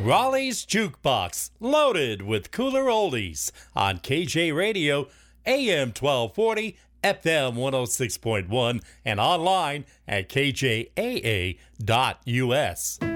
Raleigh's Jukebox, loaded with cooler oldies on KJ Radio, AM 1240, FM 106.1, and online at kjaa.us.